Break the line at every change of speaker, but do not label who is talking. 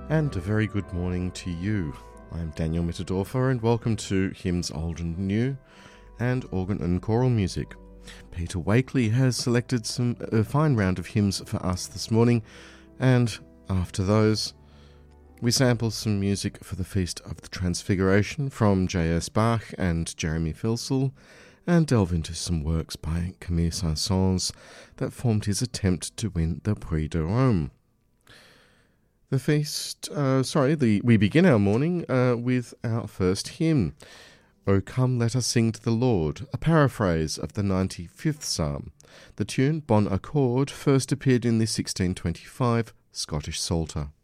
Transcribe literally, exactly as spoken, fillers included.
And a very good morning to you. I'm Daniel Mitterdorfer and welcome to Hymns Old and New and Organ and Choral Music. Peter Wakely has selected some a fine round of hymns for us this morning, and after those we sample some music for the Feast of the Transfiguration from J S Bach and Jeremy Filsell, and delve into some works by Camille Saint-Saëns that formed his attempt to win the Prix de Rome. The feast, uh, sorry, the, we begin our morning uh, with our first hymn, O Come Let Us Sing to the Lord, a paraphrase of the ninety-fifth Psalm. The tune, Bon Accord, first appeared in the sixteen twenty-five Scottish Psalter.